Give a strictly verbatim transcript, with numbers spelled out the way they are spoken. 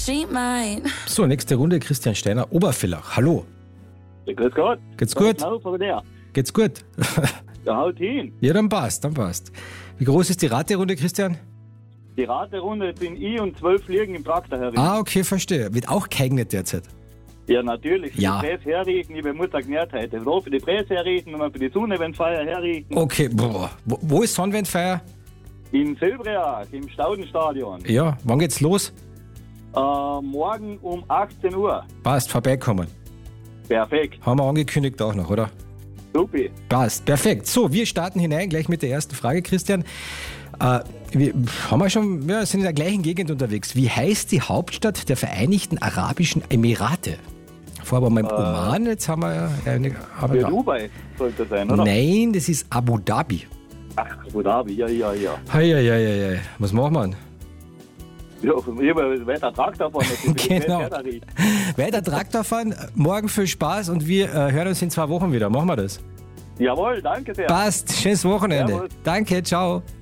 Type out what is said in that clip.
she might. So, nächste Runde, Christian Steiner, Obervillach. Hallo. Ja, grüß Gott. Geht's gut? Auf, aber der. Geht's gut? Ja, haut hin. Ja, dann passt, dann passt. Wie groß ist die Raterunde, Christian? Die Raterunde bin ich und zwölf liegen im Traktor herin. Ah, okay, verstehe. Wird auch geeignet derzeit. Ja, natürlich. Für Ja. die Presse herrichten, ich bin Mutter genährt heute. So für die Presse herrichten und für die Sonnenwendfeier herrichten. Okay, boah. Wo, wo ist Sonnenwendfeier? In Silbriach, im Staudenstadion. Ja, wann geht's los? Äh, morgen um achtzehn Uhr. Passt, vorbeikommen. Perfekt. Haben wir angekündigt auch noch, oder? Supi. Passt, perfekt. So, wir starten hinein gleich mit der ersten Frage, Christian. Äh, wir haben wir schon, wir sind in der gleichen Gegend unterwegs. Wie heißt die Hauptstadt der Vereinigten Arabischen Emirate? Vorher waren wir im Äh, Oman, jetzt haben wir ja... Eine, haben Für wir Dubai sollte das sein, oder? Nein, das ist Abu Dhabi. Ach, Abu Dhabi, ja, ja, ja. Hei, hei, hei, hei. Was machen wir denn? Ja, ich habe weiter Traktor fahren. dass ich für die Genau. Presse herrichte. Weiter Traktor fahren, morgen viel Spaß und wir äh, hören uns in zwei Wochen wieder. Machen wir das. Jawohl, danke sehr. Passt, schönes Wochenende. Servus. Danke, ciao.